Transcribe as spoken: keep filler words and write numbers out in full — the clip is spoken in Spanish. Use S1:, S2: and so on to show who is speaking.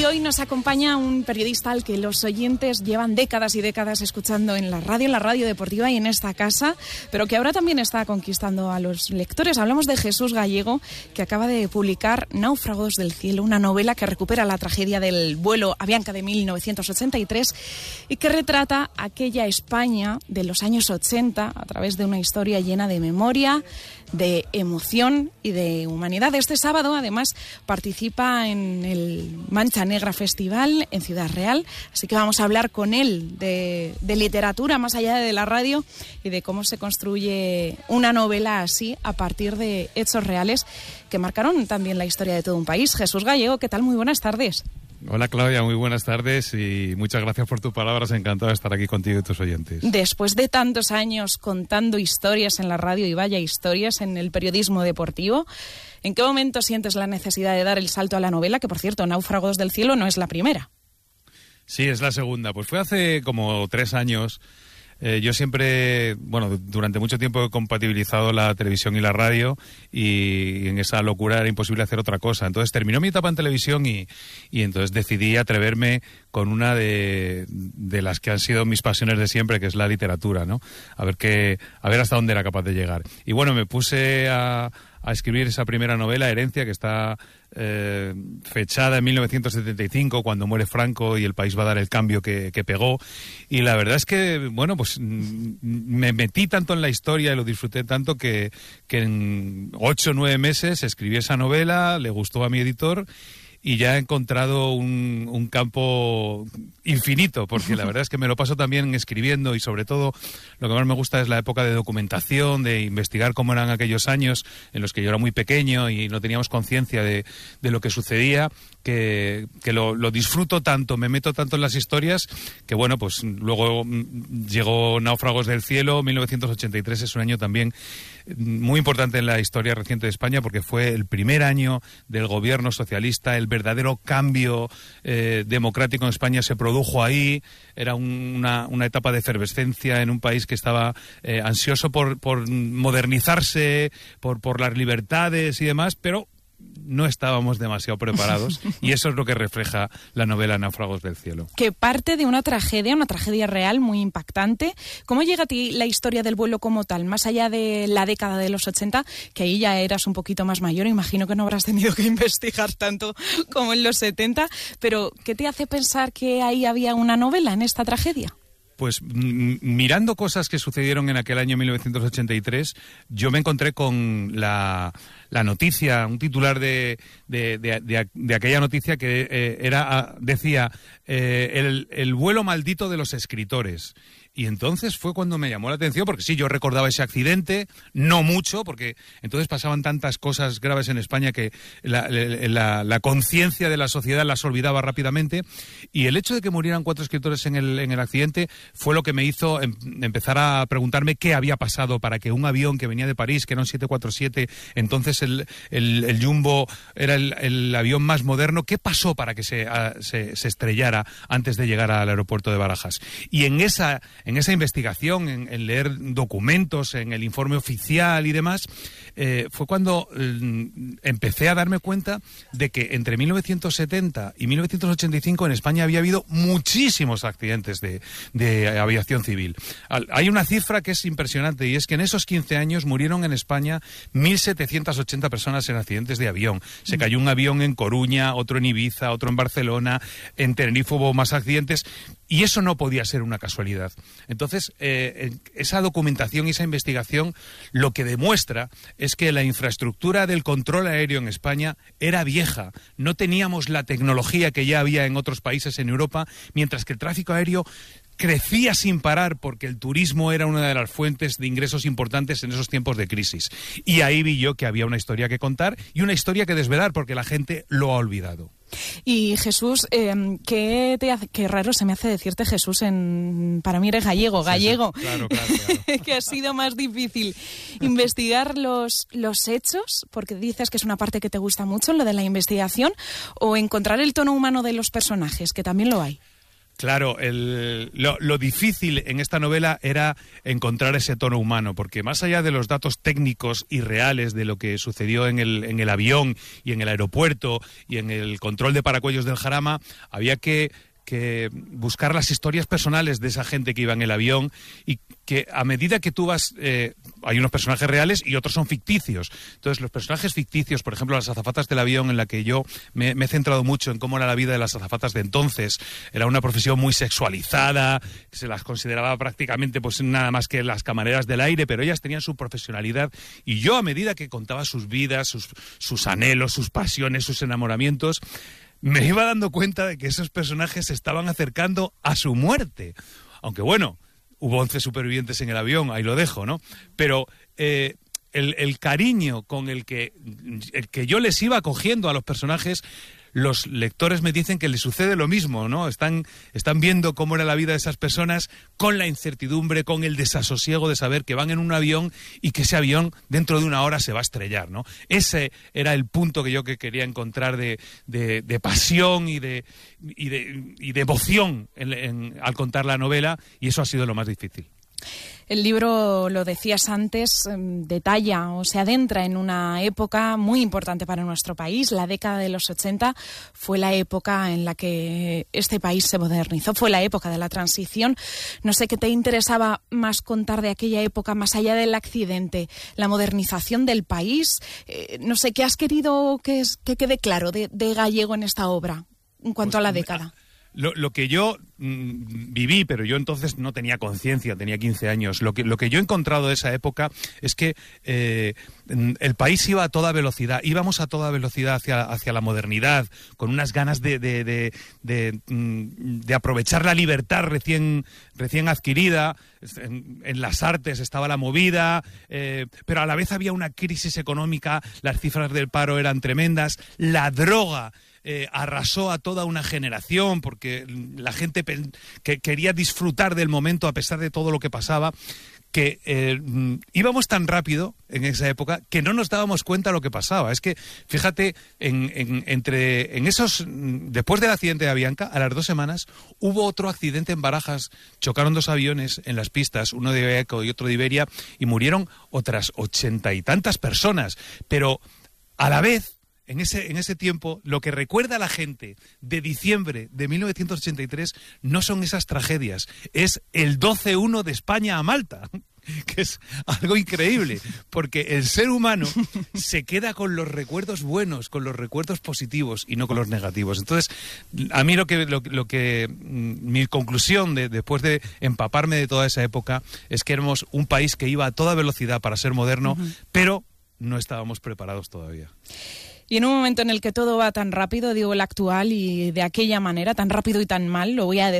S1: hoy nos acompaña un periodista al que los oyentes llevan décadas y décadas escuchando en la radio, en la radio deportiva y en esta casa, pero que ahora también está conquistando a los lectores. Hablamos de Jesús Gallego, que acaba de publicar Náufragos del cielo, una novela que recupera la tragedia del vuelo Avianca de mil novecientos ochenta y tres y que retrata aquella España de los años ochenta a través de una historia llena de memoria, de emoción y de humanidad. Este sábado, además, participa en el Mancha Negra Festival en Ciudad Real, así que vamos a hablar con él de, de literatura más allá de la radio y de cómo se construye una novela así a partir de hechos reales que marcaron también la historia de todo un país. Jesús Gallego, ¿qué tal? Muy buenas tardes.
S2: Hola Claudia, muy buenas tardes y muchas gracias por tus palabras, encantado de estar aquí contigo y tus oyentes.
S1: Después de tantos años contando historias en la radio y vaya historias en el periodismo deportivo, ¿en qué momento sientes la necesidad de dar el salto a la novela? Que por cierto, Náufragos del cielo no es la primera.
S2: Sí, es la segunda, pues fue hace como tres años. Eh, yo siempre, bueno, durante mucho tiempo he compatibilizado la televisión y la radio y en esa locura era imposible hacer otra cosa. Entonces terminó mi etapa en televisión y, y entonces decidí atreverme con una de, de las que han sido mis pasiones de siempre, que es la literatura, ¿no? A ver qué, a ver hasta dónde era capaz de llegar. Y bueno, me puse a, a escribir esa primera novela, Herencia, que está eh, fechada en mil novecientos setenta y cinco, cuando muere Franco y el país va a dar el cambio que, que pegó. Y la verdad es que, bueno, pues me metí tanto en la historia y lo disfruté tanto que, que en ocho o nueve meses escribí esa novela, le gustó a mi editor y ya he encontrado un, un campo infinito, porque la verdad es que me lo paso también escribiendo y sobre todo lo que más me gusta es la época de documentación, de investigar cómo eran aquellos años en los que yo era muy pequeño y no teníamos conciencia de, de lo que sucedía, que, que lo, lo disfruto tanto, me meto tanto en las historias, que bueno, pues luego llegó Náufragos del cielo, mil novecientos ochenta y tres es un año también muy importante en la historia reciente de España porque fue el primer año del gobierno socialista, el verdadero cambio eh, democrático en España se produjo ahí, era un, una, una etapa de efervescencia en un país que estaba eh, ansioso por, por modernizarse, por, por las libertades y demás, pero no estábamos demasiado preparados y eso es lo que refleja la novela Náufragos del cielo.
S1: Que parte de una tragedia, una tragedia real muy impactante. ¿Cómo llega a ti la historia del vuelo como tal? Más allá de la década de los ochenta, que ahí ya eras un poquito más mayor, imagino que no habrás tenido que investigar tanto como en los setenta, pero ¿qué te hace pensar que ahí había una novela en esta tragedia?
S2: Pues mirando cosas que sucedieron en aquel año mil novecientos ochenta y tres, yo me encontré con la, la noticia, un titular de, de, de, de, de aquella noticia que eh, era decía eh, el, el vuelo maldito de los escritores. Y entonces fue cuando me llamó la atención, porque sí, yo recordaba ese accidente, no mucho, porque entonces pasaban tantas cosas graves en España que la, la, la conciencia de la sociedad las olvidaba rápidamente, y el hecho de que murieran cuatro escritores en el, en el accidente fue lo que me hizo em, empezar a preguntarme qué había pasado para que un avión que venía de París, que era un siete cuatro siete, entonces el, el, el Jumbo era el, el avión más moderno, ¿qué pasó para que se, a, se, se estrellara antes de llegar al aeropuerto de Barajas? Y en esa... En esa investigación, en, en leer documentos, en el informe oficial y demás, eh, fue cuando eh, empecé a darme cuenta de que entre mil novecientos setenta y mil novecientos ochenta y cinco en España había habido muchísimos accidentes de, de aviación civil. Hay una cifra que es impresionante y es que en esos quince años murieron en España mil setecientas ochenta personas en accidentes de avión. Se cayó un avión en Coruña, otro en Ibiza, otro en Barcelona, en Tenerife hubo más accidentes y eso no podía ser una casualidad. Entonces, eh, esa documentación y esa investigación lo que demuestra es que la infraestructura del control aéreo en España era vieja. No teníamos la tecnología que ya había en otros países en Europa, mientras que el tráfico aéreo crecía sin parar porque el turismo era una de las fuentes de ingresos importantes en esos tiempos de crisis. Y ahí vi yo que había una historia que contar y una historia que desvelar porque la gente lo ha olvidado.
S1: Y Jesús, eh, ¿qué, te hace, qué raro se me hace decirte Jesús, en, para mí eres gallego, gallego,
S2: sí, sí. Claro, claro, claro.
S1: que ha sido más difícil investigar los, los hechos, porque dices que es una parte que te gusta mucho, lo de la investigación, o encontrar el tono humano de los personajes, que también lo hay.
S2: Claro, el, lo, lo difícil en esta novela era encontrar ese tono humano, porque más allá de los datos técnicos y reales de lo que sucedió en el, en el avión y en el aeropuerto y en el control de paracuellos del Jarama, había que... que buscar las historias personales de esa gente que iba en el avión y que a medida que tú vas... Eh, hay unos personajes reales y otros son ficticios. Entonces, los personajes ficticios, por ejemplo, las azafatas del avión, en la que yo me, me he centrado mucho en cómo era la vida de las azafatas de entonces. Era una profesión muy sexualizada, se las consideraba prácticamente pues nada más que las camareras del aire, pero ellas tenían su profesionalidad y yo, a medida que contaba sus vidas, sus, sus anhelos, sus pasiones, sus enamoramientos, me iba dando cuenta de que esos personajes se estaban acercando a su muerte. Aunque bueno, hubo once supervivientes en el avión, ahí lo dejo, ¿no? Pero eh, el, el cariño con el que, el que yo les iba cogiendo a los personajes, los lectores me dicen que les sucede lo mismo, ¿no? Están, están viendo cómo era la vida de esas personas con la incertidumbre, con el desasosiego de saber que van en un avión y que ese avión dentro de una hora se va a estrellar, ¿no? Ese era el punto que yo que quería encontrar de, de, de pasión y de, y de, y de emoción en, en, al contar la novela, y eso ha sido lo más difícil.
S1: El libro, lo decías antes, detalla o se adentra en una época muy importante para nuestro país. La década de los ochenta fue la época en la que este país se modernizó, fue la época de la transición. No sé qué te interesaba más contar de aquella época, más allá del accidente, la modernización del país. Eh, no sé, ¿qué has querido que, es, que quede claro de, de Gallego en esta obra en cuanto pues, a la década?
S2: Lo, lo que yo mmm, viví, pero yo entonces no tenía conciencia, tenía quince años, lo que, lo que yo he encontrado de esa época es que eh, el país iba a toda velocidad, íbamos a toda velocidad hacia, hacia la modernidad, con unas ganas de, de, de, de, de aprovechar la libertad recién, recién adquirida. En, en las artes estaba la movida, eh, pero a la vez había una crisis económica, las cifras del paro eran tremendas, la droga Eh, arrasó a toda una generación porque la gente que quería disfrutar del momento a pesar de todo lo que pasaba, que eh, íbamos tan rápido en esa época que no nos dábamos cuenta de lo que pasaba. Es que, fíjate, en, en, entre, en esos, después del accidente de Avianca, a las dos semanas, hubo otro accidente en Barajas. Chocaron dos aviones en las pistas, uno de Ibeco y otro de Iberia, y murieron otras ochenta y tantas personas. Pero, a la vez, En ese, en ese tiempo, lo que recuerda a la gente de diciembre de mil novecientos ochenta y tres no son esas tragedias, es el doce uno de España a Malta, que es algo increíble, porque el ser humano se queda con los recuerdos buenos, con los recuerdos positivos y no con los negativos. Entonces, a mí lo que, lo, lo que mi conclusión de, después de empaparme de toda esa época es que éramos un país que iba a toda velocidad para ser moderno, uh-huh. pero no estábamos preparados todavía.
S1: Y en un momento en el que todo va tan rápido, digo el actual, y de aquella manera, tan rápido y tan mal, lo voy a decir.